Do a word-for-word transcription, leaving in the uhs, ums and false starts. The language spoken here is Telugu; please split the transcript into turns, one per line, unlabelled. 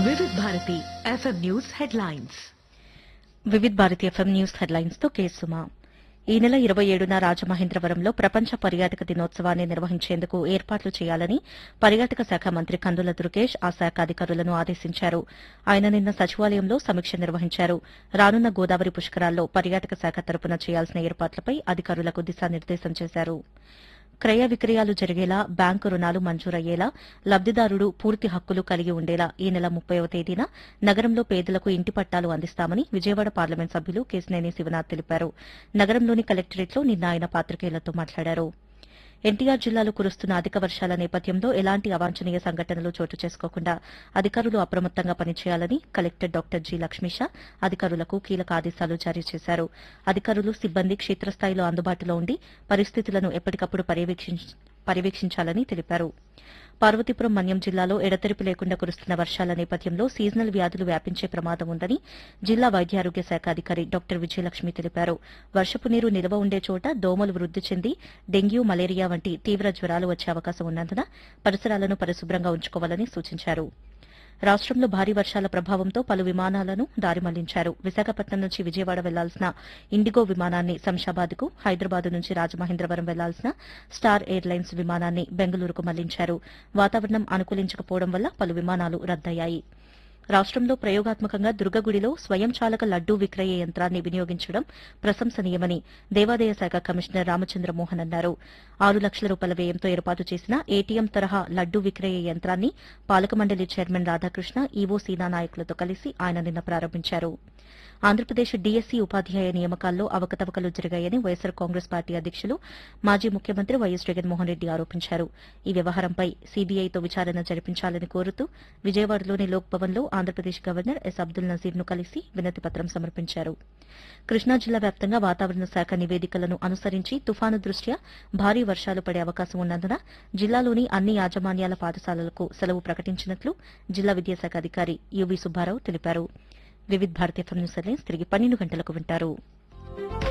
వివిధ భారతి ఎఫ్ఎం న్యూస్ హెడ్లైన్స్.
వివిధ భారతి ఎఫ్ఎం న్యూస్ హెడ్లైన్స్ తో కేసుమా. ఈ నెల ఇరవై ఏడున రాజమహేంద్రవరంలో ప్రపంచ పర్యాటక దినోత్సవాన్ని నిర్వహించేందుకు ఏర్పాట్లు చేయాలని పర్యాటక శాఖ మంత్రి కందుల దుర్గేష్ ఆ శాఖ అధికారులను ఆదేశించారు. ఆయన నిన్న సచివాలయంలో సమీక్ష నిర్వహించారు. రానున్న గోదావరి పుష్కరాల్లో పర్యాటక శాఖ తరపున చేయాల్సిన ఏర్పాట్లపై అధికారులకు దిశానిర్దేశం చేశారు. క్రయ విక్రయాలు జరిగేలా, బ్యాంకు రుణాలు మంజూరయ్యేలా, లబ్దిదారుడు పూర్తి హక్కులు కలిగి ఉండేలా ఈ నెల ముప్పైవ తేదీన నగరంలో పేదలకు ఇంటి పట్టాలు అందిస్తామని విజయవాడ పార్లమెంట్ సభ్యులు కేశినేని శివనాథ్ తెలిపారు. నగరంలోని కలెక్టరేట్లో నిన్న ఆయన పాత్రికేయులతో మాట్లాడారు. ఎన్టీఆర్ జిల్లాలో కురుస్తున్న అధిక వర్షాల నేపథ్యంలో ఎలాంటి అవాంఛనీయ సంఘటనలు చోటు చేసుకోకుండా అధికారులు అప్రమత్తంగా పనిచేయాలని కలెక్టర్ డాక్టర్ జి లక్ష్మీష అధికారులకు కీలక ఆదేశాలు జారీ చేశారు. అధికారులు, సిబ్బంది క్షేత్రస్థాయిలో అందుబాటులో ఉండి పరిస్థితులను ఎప్పటికప్పుడు పర్యవేక్షించాలని తెలిపారు. పార్వతీపురం మన్యం జిల్లాలో ఎడతెరిపి లేకుండా కురుస్తున్న వర్షాల నేపథ్యంలో సీజనల్ వ్యాధులు వ్యాపించే ప్రమాదం ఉందని జిల్లా వైద్యారోగ్య శాఖ అధికారి డాక్టర్ విజయలక్ష్మి తెలిపారు. వర్షపు నీరు నిల్వ ఉండే చోట దోమలు వృద్ది చెంది డెంగ్యూ, మలేరియా వంటి తీవ్ర జ్వరాలు వచ్చే అవకాశం ఉన్నందున పరిసరాలను పరిశుభ్రంగా ఉంచుకోవాలని సూచించారు. రాష్టంలో భారీ వర్షాల ప్రభావంతో పలు విమానాలను దారి మళ్లించారు. విశాఖపట్నం నుంచి విజయవాడ వెళ్లాల్సిన ఇండిగో విమానాన్ని శంషాబాద్కు, హైదరాబాద్ నుంచి రాజమహేంద్రవరం వెళ్లాల్సిన స్టార్ ఎయిర్లైన్స్ విమానాన్ని బెంగళూరుకు మళ్లించారు. వాతావరణం అనుకూలించకపోవడం వల్ల పలు విమానాలు రద్దయ్యాయి. రాష్టంలో ప్రయోగాత్మకంగా దుర్గగుడిలో స్వయం చాలక లడ్డూ విక్రయ యంత్రాన్ని వినియోగించడం ప్రశంసనీయమని దేవాదాయ శాఖ కమిషనర్ రామచంద్రమోహన్ అన్నారు. ఆరు లక్షల రూపాయల వ్యయంతో ఏర్పాటు చేసిన ఏటీఎం తరహా లడ్డూ విక్రయ యంత్రాన్ని పాలక మండలి చైర్మన్ రాధాకృష్ణ, ఈవో సీనా నాయకులతో కలిసి ఆయన నిన్న ప్రారంభించారు. ఆంధ్రప్రదేశ్ డీఎస్సీ ఉపాధ్యాయ నియామకాల్లో అవకతవకలు జరిగాయని వైఎస్సార్ కాంగ్రెస్ పార్టీ అధ్యకులు, మాజీ ముఖ్యమంత్రి వైఎస్ జగన్మోహన్ రెడ్డి ఆరోపించారు. ఈ వ్యవహారంపై సీబీఐతో విచారణ జరిపించాలని కోరుతూ విజయవాడలోని లోక్ భవన్లో ఆంధ్రప్రదేశ్ గవర్నర్ ఎస్ అబ్దుల్ నజీర్ను కలిసి వినతిపత్రం సమర్పించారు. కృష్ణా జిల్లా వ్యాప్తంగా వాతావరణ శాఖ నివేదికలను అనుసరించి తుఫాను దృష్ట్యా భారీ వర్షాలు పడే అవకాశం ఉన్నందున జిల్లాలోని అన్ని యాజమాన్యాల పాఠశాలలకు సెలవు ప్రకటించినట్లు జిల్లా విద్యాశాఖ అధికారి యువి సుబ్బారావు తెలిపారు. వివిధ భారతీయ న్యూస్ హెడ్లైన్స్ తిరిగి పన్నెండు గంటలకు వింటారు.